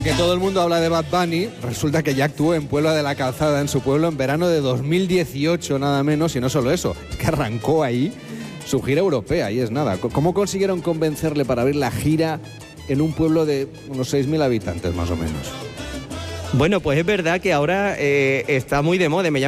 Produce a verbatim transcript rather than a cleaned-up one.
Que todo el mundo habla de Bad Bunny, resulta que ya actuó en Puebla de la Calzada, en su pueblo, en verano de dos mil dieciocho, nada menos, y no solo eso, es que arrancó ahí su gira europea, y es nada. ¿Cómo consiguieron convencerle para abrir la gira en un pueblo de unos seis mil habitantes, más o menos? Bueno, pues es verdad que ahora eh, está muy de moda. Me llama